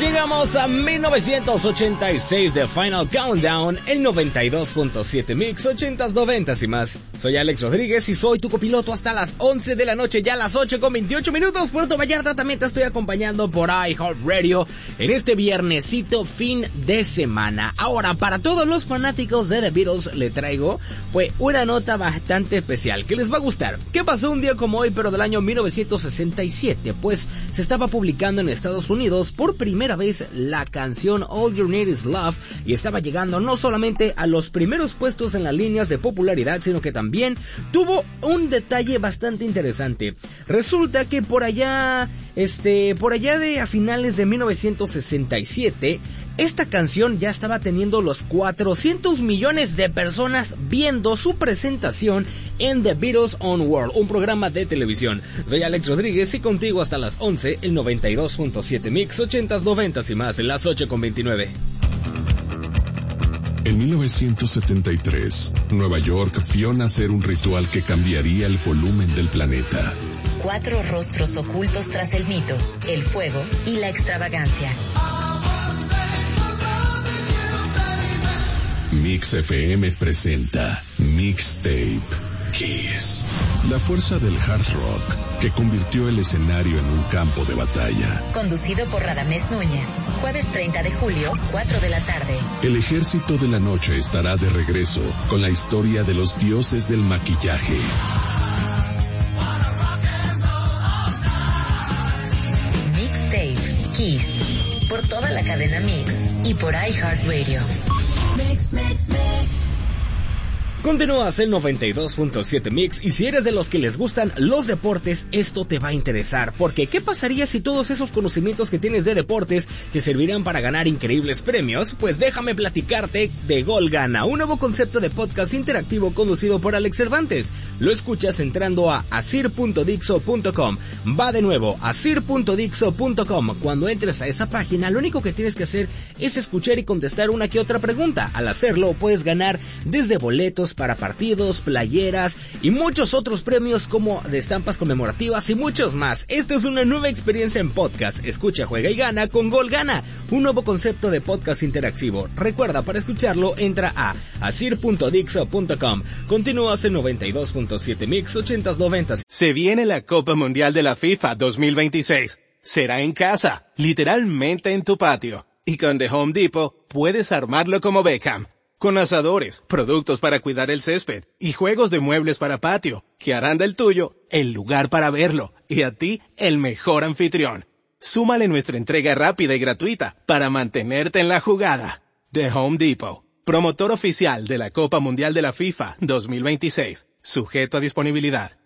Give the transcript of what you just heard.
Llegamos a 1986 de Final Countdown, el 92.7 Mix, 80s, 90s y más. Soy Alex Rodríguez y soy tu copiloto hasta las 11 de la noche, ya a las 8:28. Puerto Vallarta, también te estoy acompañando por iHeartRadio en este viernesito fin de semana. Ahora, para todos los fanáticos de The Beatles le traigo una nota bastante especial que les va a gustar. ¿Qué pasó un día como hoy, pero del año 1967? Pues se estaba publicando en Estados Unidos por primera vez la canción All You Need Is Love, y estaba llegando no solamente a los primeros puestos en las líneas de popularidad, sino que también tuvo un detalle bastante interesante. Resulta que por allá de a finales de 1967, esta canción ya estaba teniendo los 400 millones de personas viendo su presentación en The Beatles on World, un programa de televisión. Soy Alex Rodríguez y contigo hasta las 11, el 92.7 Mix, 80s, 90s y más, en las 8:29. En 1973, Nueva York vio nacer un ritual que cambiaría el volumen del planeta. 4 rostros ocultos tras el mito, el fuego y la extravagancia. Mix FM presenta Mixtape Kiss. La fuerza del hard rock que convirtió el escenario en un campo de batalla. Conducido por Radamés Núñez. Jueves 30 de julio, 4 de la tarde. El ejército de la noche estará de regreso con la historia de los dioses del maquillaje. Mixtape Kiss. Por toda la cadena Mix y por iHeartRadio. Mix, mix, mix. Continúas el 92.7 Mix, y si eres de los que les gustan los deportes, esto te va a interesar, porque ¿qué pasaría si todos esos conocimientos que tienes de deportes te servirán para ganar increíbles premios? Pues déjame platicarte de Gol Gana, un nuevo concepto de podcast interactivo conducido por Alex Cervantes. Lo escuchas entrando a asir.dixo.com. Va de nuevo, asir.dixo.com. Cuando entres a esa página, lo único que tienes que hacer es escuchar y contestar una que otra pregunta. Al hacerlo, puedes ganar desde boletos para partidos, playeras y muchos otros premios como de estampas conmemorativas y muchos más. Esta es una nueva experiencia en podcast. Escucha, juega y gana con Gol Gana, un nuevo concepto de podcast interactivo. Recuerda, para escucharlo, entra a asir.dixo.com. Continúas en 92.7 Mix, 80s, 90s. Se viene la Copa Mundial de la FIFA 2026. Será en casa, literalmente en tu patio. Y con The Home Depot puedes armarlo como Beckham. Con asadores, productos para cuidar el césped y juegos de muebles para patio, que harán del tuyo el lugar para verlo y a ti el mejor anfitrión. Súmale nuestra entrega rápida y gratuita para mantenerte en la jugada. The Home Depot, promotor oficial de la Copa Mundial de la FIFA 2026, sujeto a disponibilidad.